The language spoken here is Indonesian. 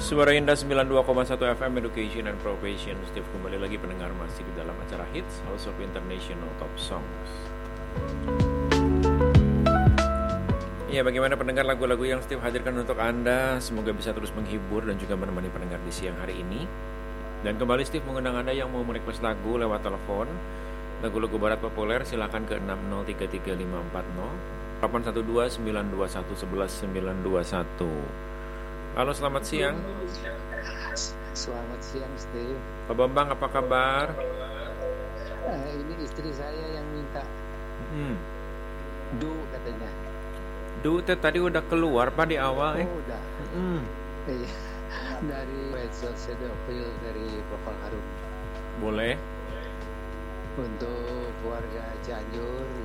Suara Indah 92,1 FM Education and Profession. Steve kembali lagi pendengar masih di dalam acara Hits House of International Top Songs. Ya, bagaimana pendengar lagu-lagu yang Steve hadirkan untuk Anda? Semoga bisa terus menghibur dan juga menemani pendengar di siang hari ini. Dan kembali Steve mengundang Anda yang mau merequest lagu lewat telepon. Lagu-lagu barat populer silakan ke 6033540 812 921 11 921. Halo, selamat siang. Selamat siang, Steve. Pak Bambang, apa kabar? Ini istri saya yang minta Du katanya. Du tadi udah keluar Pak di awal udah. Iya. Dari medsos Sedofil dari Profil Harum. Boleh. Untuk keluarga Cianjur